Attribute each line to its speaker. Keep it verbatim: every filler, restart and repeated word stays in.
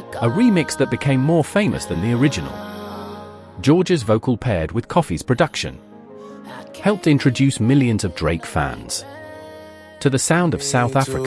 Speaker 1: a remix that became more famous than the original. George's vocal, paired with Koffee's production, helped introduce millions of Drake fans to the sound of South Africa.